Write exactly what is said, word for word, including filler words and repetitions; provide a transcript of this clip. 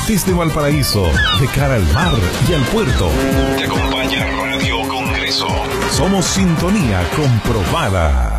Desde Valparaíso, de cara al mar y al puerto, te acompaña Radio Congreso. Somos sintonía comprobada.